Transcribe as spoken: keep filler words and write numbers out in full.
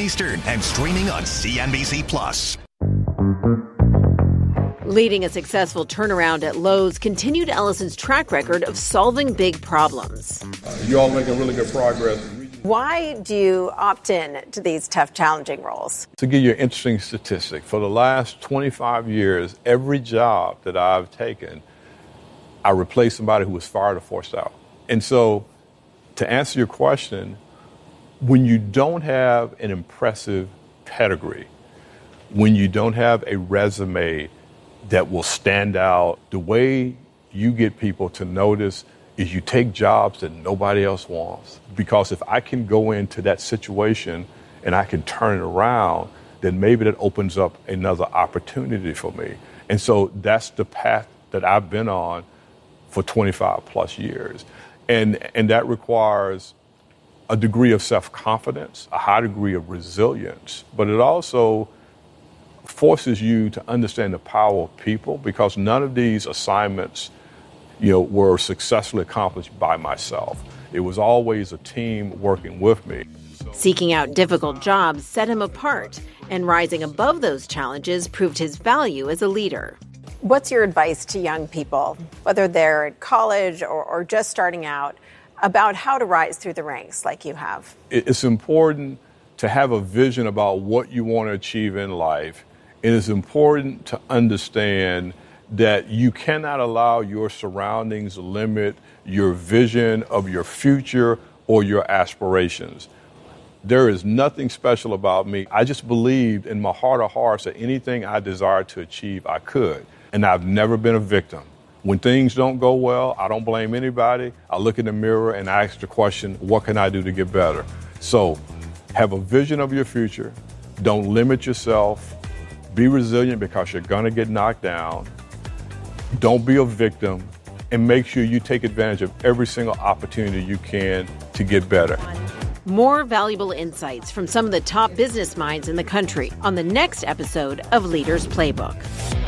Eastern and streaming on C N B C Plus. Leading a successful turnaround at Lowe's continued Ellison's track record of solving big problems. Uh, you all making really good progress. Why do you opt in to these tough, challenging roles? To give you an interesting statistic, for the last twenty-five years, every job that I've taken, I replaced somebody who was fired or forced out. And so, to answer your question, when you don't have an impressive pedigree, when you don't have a resume that will stand out, the way you get people to notice is you take jobs that nobody else wants. Because if I can go into that situation and I can turn it around, then maybe that opens up another opportunity for me. And so that's the path that I've been on for twenty-five plus years. And, and that requires a degree of self-confidence, a high degree of resilience, but it also forces you to understand the power of people, because none of these assignments, you know, were successfully accomplished by myself. It was always a team working with me. Seeking out difficult jobs set him apart, and rising above those challenges proved his value as a leader. What's your advice to young people, whether they're at college or, or just starting out, about how to rise through the ranks like you have? It's important to have a vision about what you want to achieve in life. It is important to understand that you cannot allow your surroundings limit your vision of your future or your aspirations. There is nothing special about me. I just believed in my heart of hearts that anything I desired to achieve, I could. And I've never been a victim. When things don't go well, I don't blame anybody. I look in the mirror and I ask the question, what can I do to get better? So have a vision of your future. Don't limit yourself. Be resilient, because you're going to get knocked down. Don't be a victim, and make sure you take advantage of every single opportunity you can to get better. More valuable insights from some of the top business minds in the country on the next episode of Leaders Playbook.